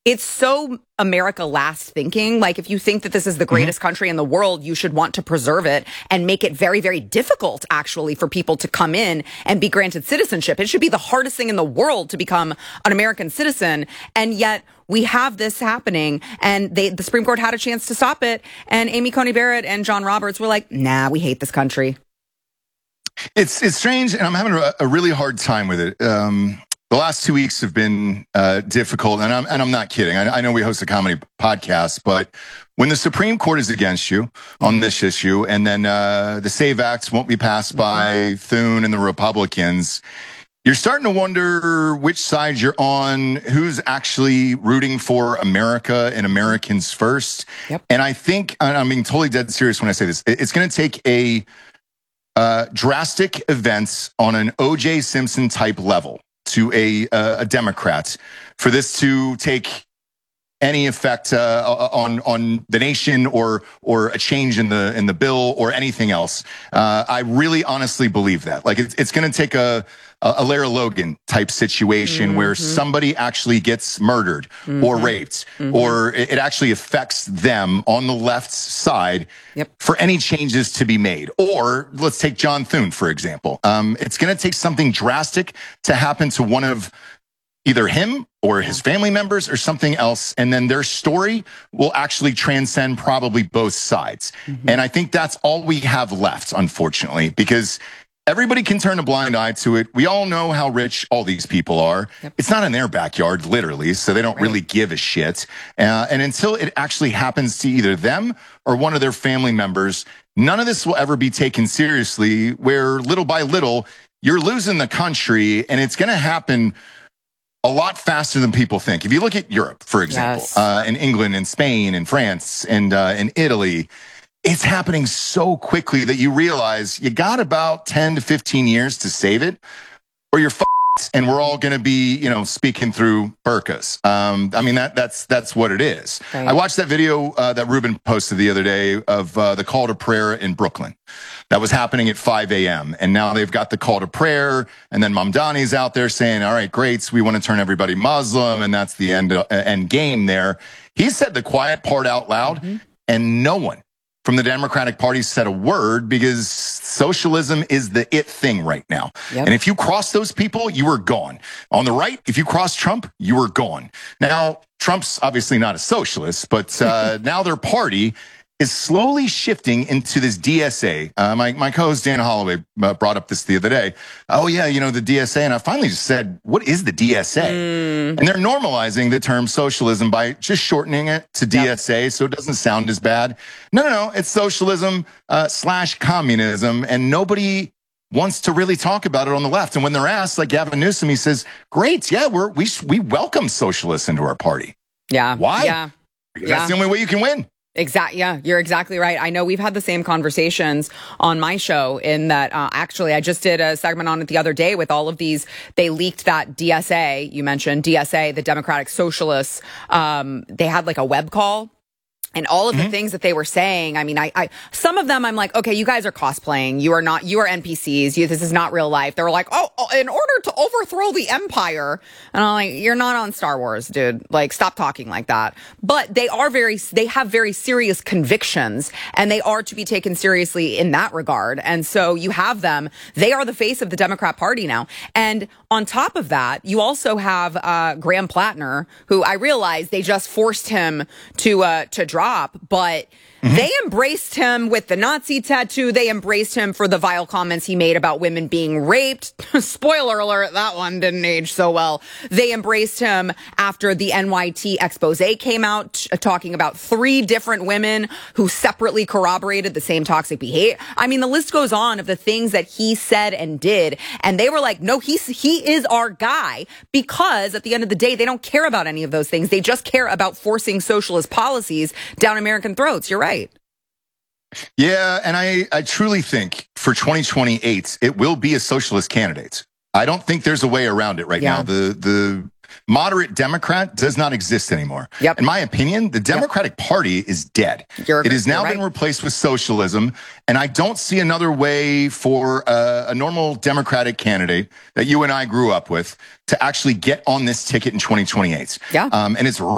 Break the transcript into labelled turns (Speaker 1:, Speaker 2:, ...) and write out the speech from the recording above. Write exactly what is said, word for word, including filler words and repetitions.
Speaker 1: it's so America last thinking. Like, if you think that this is the greatest mm-hmm. country in the world, you should want to preserve it and make it very, very difficult, actually, for people to come in and be granted citizenship. It should be the hardest thing in the world to become an American citizen. And yet we have this happening, and they, the Supreme Court had a chance to stop it. And Amy Coney Barrett and John Roberts were like, nah, we hate this country.
Speaker 2: It's it's strange, and I'm having a, a really hard time with it. Um, the last two weeks have been uh, difficult, and I'm and I'm not kidding. I, I know we host a comedy podcast, but when the Supreme Court is against you on this issue, and then uh, the SAVE Acts won't be passed by Thune and the Republicans, you're starting to wonder which side you're on, who's actually rooting for America and Americans first. Yep. And I think, and I'm being totally dead serious when I say this, it's going to take a Uh, drastic events on an O J Simpson type level to a uh, a Democrat for this to take any effect uh, on on the nation or or a change in the in the bill or anything else. Uh, I really honestly believe that. Like it's, it's going to take a a Lara Logan type situation mm-hmm. where somebody actually gets murdered mm-hmm. or raped mm-hmm. or it actually affects them on the left side yep. for any changes to be made. Or let's take John Thune, for example. Um, it's going to take something drastic to happen to one of either him or his family members or something else, and then their story will actually transcend probably both sides. Mm-hmm. And I think that's all we have left, unfortunately, because everybody can turn a blind eye to it. We all know how rich all these people are. Yep. It's not in their backyard, literally, so they don't right. really give a shit. Uh, and until it actually happens to either them or one of their family members, none of this will ever be taken seriously, where little by little, you're losing the country, and it's going to happen a lot faster than people think. If you look at Europe, for example, yes. uh, and England and Spain and France and uh, and Italy, it's happening so quickly that you realize you got about ten to fifteen years to save it, or you're f***ed, and we're all going to be, you know, speaking through burqas. Um, I mean, that that's that's what it is. Right. I watched that video uh, that Ruben posted the other day of uh, the call to prayer in Brooklyn. That was happening at five a.m. And now they've got the call to prayer. And then Mamdani's out there saying, all right, great, we want to turn everybody Muslim. And that's the end, uh, end game there. He said the quiet part out loud, mm-hmm. and no one from the Democratic Party said a word, because socialism is the it thing right now. Yep. And if you cross those people, you are gone. On the right, if you cross Trump, you are gone. Now, Trump's obviously not a socialist, but uh, now their party is slowly shifting into this D S A. Uh, my, my co-host Dan Holloway uh, brought up this the other day. Oh yeah, you know, the D S A. And I finally just said, what is the D S A? Mm. And they're normalizing the term socialism by just shortening it to D S A, yep. so it doesn't sound as bad. No, no, no, it's socialism uh, slash communism, and nobody wants to really talk about it on the left. And when they're asked, like Gavin Newsom, he says, great, yeah, we're, we, we welcome socialists into our party.
Speaker 1: Yeah.
Speaker 2: Why?
Speaker 1: Yeah.
Speaker 2: Because
Speaker 1: yeah.
Speaker 2: that's the only way you can win.
Speaker 1: Exactly. Yeah, you're exactly right. I know we've had the same conversations on my show, in that uh, actually I just did a segment on it the other day with all of these. They leaked that D S A, you mentioned D S A, the Democratic Socialists. Um, they had like a web call. And all of the mm-hmm. things that they were saying, I mean, I, I, some of them I'm like, okay, you guys are cosplaying. You are not, you are N P Cs. You, this is not real life. They were like, oh, oh, in order to overthrow the empire. And I'm like, you're not on Star Wars, dude. Like, stop talking like that. But they are very, they have very serious convictions, and they are to be taken seriously in that regard. And so you have them. They are the face of the Democrat Party now. And on top of that, you also have uh, Graham Plattner, who I realize they just forced him to, uh, to drop. But mm-hmm. they embraced him with the Nazi tattoo. They embraced him for the vile comments he made about women being raped. Spoiler alert, that one didn't age so well. They embraced him after the N Y T expose came out, t- talking about three different women who separately corroborated the same toxic behavior. I mean, the list goes on of the things that he said and did. And they were like, no, he's, he is our guy, because at the end of the day, they don't care about any of those things. They just care about forcing socialist policies down American throats. You're right.
Speaker 2: Yeah, and I, I truly think for twenty twenty-eight, it will be a socialist candidate. I don't think there's a way around it right yeah. now. The the moderate Democrat does not exist anymore. Yep. In my opinion, the Democratic yep. Party is dead. You're, it has now right. been replaced with socialism, and I don't see another way for a, a normal Democratic candidate that you and I grew up with to actually get on this ticket in twenty twenty-eight.
Speaker 1: Yeah.
Speaker 2: Um, and it's